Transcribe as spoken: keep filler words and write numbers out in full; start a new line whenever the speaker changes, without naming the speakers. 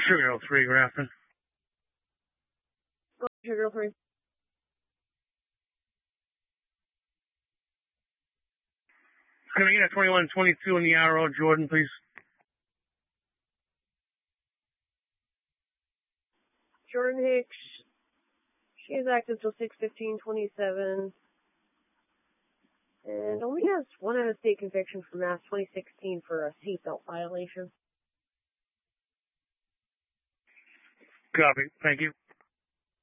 Sugar Hill three, Grafton.
Go Sugar Hill three.
Can I get a twenty-one twenty-two in the Arrow, Jordan, please?
Jordan Hicks. She is active till six fifteen twenty-seven. And only has one out-of-state conviction for Mass twenty sixteen for a seatbelt violation.
Copy. Thank you.